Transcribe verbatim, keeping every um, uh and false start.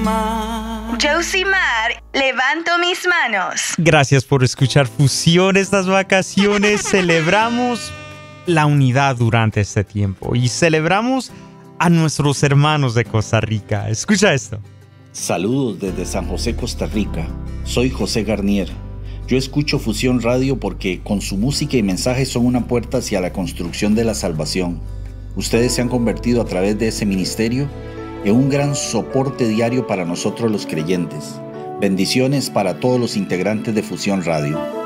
Josimar, levanto mis manos. Gracias por escuchar Fusión estas vacaciones. Celebramos la unidad durante este tiempo y celebramos a nuestros hermanos de Costa Rica. Escucha esto. Saludos desde San José, Costa Rica. Soy José Garnier. Yo escucho Fusión Radio porque con su música y mensajes son una puerta hacia la construcción de la salvación. Ustedes se han convertido a través de ese ministerio en un gran soporte diario para nosotros los creyentes. Bendiciones para todos los integrantes de Fusión Radio.